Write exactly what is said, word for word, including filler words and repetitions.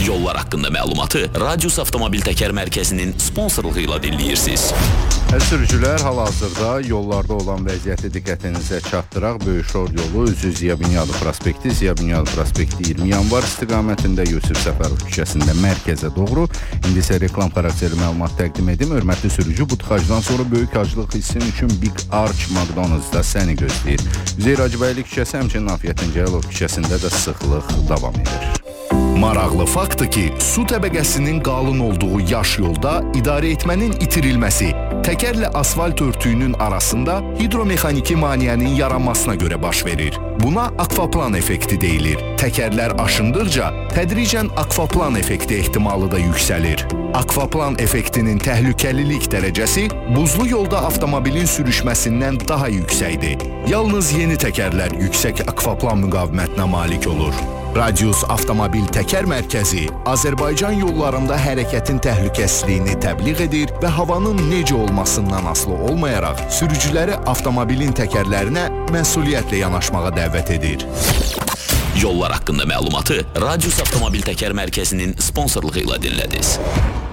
Yollar haqqında məlumatı Radius Avtomobil Təkər Mərkəzinin sponsorluğu ilə dinləyirsiniz. Sürücülər, hal-hazırda yollarda olan vəziyyəti diqqətinizə çatdıraq. Böyükşor yolu üzü Ziya Bünyadov prospekti, Ziya Bünyadov prospekti iyirmi yanvar istiqamətində Yusif Səfərov küçəsində mərkəzə doğru. İndi isə reklam xarakterli məlumat təqdim edim. Hörmətli sürücü, bu tıxacdan sonra böyük aclıq hissin üçün Big Arch McDonald's-da səni gözləyir. Üzeyir Hacıbəyli küçəsi, həmçinin Afiyyətin Cəlilov küçəsində də sıxlıq davam edir. Maraqlı faktdır ki, su təbəqəsinin qalın olduğu yaş yolda idarə etmənin itirilməsi təkərlə asfalt örtüyünün arasında hidromexaniki maneənin yaranmasına görə baş verir. Buna akvaplan effekti deyilir. Təkərlər aşındıqca tədricən akvaplan effekti ehtimalı da yüksəlir. Akvaplan effektinin təhlükəlilik dərəcəsi buzlu yolda avtomobilin sürüşməsindən daha yüksəkdir. Yalnız yeni təkərlər yüksək akvaplan müqavimətinə malik olur. Radius Avtomobil Təkər Mərkəzi Azərbaycan yollarında hərəkətin təhlükəsizliyini təbliğ edir və havanın necə olmasından asılı olmayaraq sürücüləri avtomobilin təkərlərinə məsuliyyətlə yanaşmağa dəvət edir. Yollar haqqında məlumatı Radius Avtomobil Təkər Mərkəzinin sponsorluğu ilə dinlədiniz.